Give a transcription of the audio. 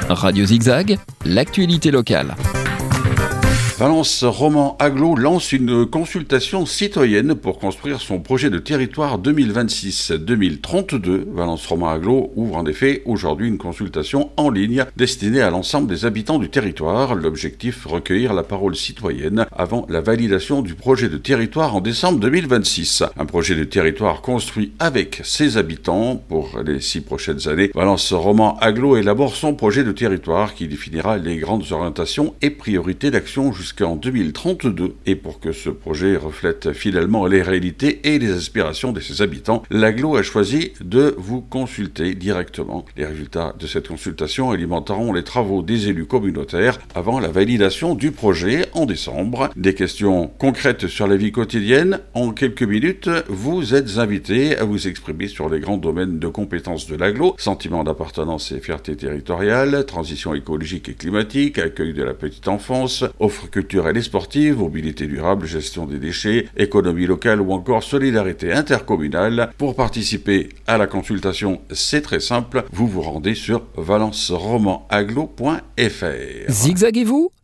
Radio Zigzag, l'actualité locale. Valence Roman Agglo lance une consultation citoyenne pour construire son projet de territoire 2026-2032. Valence Roman Agglo ouvre en effet aujourd'hui une consultation en ligne destinée à l'ensemble des habitants du territoire. L'objectif, recueillir la parole citoyenne avant la validation du projet de territoire en décembre 2026. Un projet de territoire construit avec ses habitants pour les 6 prochaines années. Valence Roman Agglo élabore son projet de territoire qui définira les grandes orientations et priorités d'action jusqu'en 2032. Et pour que ce projet reflète fidèlement les réalités et les aspirations de ses habitants, l'Agglo a choisi de vous consulter directement. Les résultats de cette consultation alimenteront les travaux des élus communautaires avant la validation du projet en décembre. Des questions concrètes sur la vie quotidienne. En quelques minutes, vous êtes invités à vous exprimer sur les grands domaines de compétences de l'Agglo: sentiment d'appartenance et fierté territoriale, transition écologique et climatique, accueil de la petite enfance, offre culturelle et sportive, mobilité durable, gestion des déchets, économie locale ou encore solidarité intercommunale. Pour participer à la consultation, c'est très simple, vous vous rendez sur valenceromanaglo.fr. Zigzaguez-vous